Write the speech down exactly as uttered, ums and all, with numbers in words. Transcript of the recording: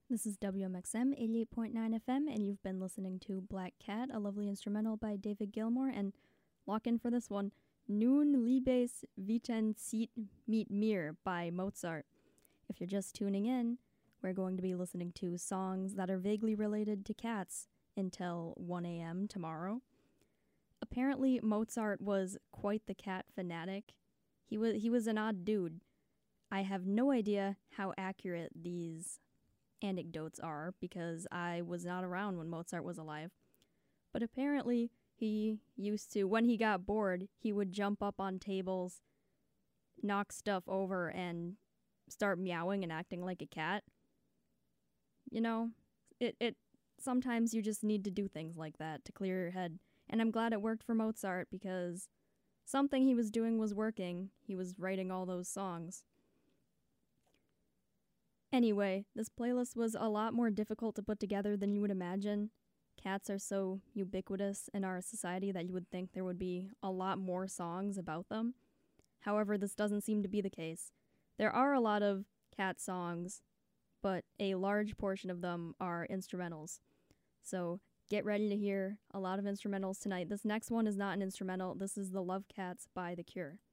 This is W M X M eighty-eight point nine F M, and you've been listening to Black Cat, a lovely instrumental by David Gilmour. And lock in for this one, Nun Liebes Vicentit mit mir by Mozart. If you're just tuning in, we're going to be listening to songs that are vaguely related to cats until one a.m. tomorrow. Apparently, Mozart was quite the cat fanatic. He was, he was an odd dude. I have no idea how accurate these anecdotes are because I was not around when Mozart was alive. But apparently he used to, when he got bored, he would jump up on tables, knock stuff over, and start meowing and acting like a cat. You know, it, it sometimes you just need to do things like that to clear your head. And I'm glad it worked for Mozart because something he was doing was working. He was writing all those songs. Anyway, this playlist was a lot more difficult to put together than you would imagine. Cats are so ubiquitous in our society that you would think there would be a lot more songs about them. However, this doesn't seem to be the case. There are a lot of cat songs, but a large portion of them are instrumentals. So get ready to hear a lot of instrumentals tonight. This next one is not an instrumental. This is The Love Cats by The Cure.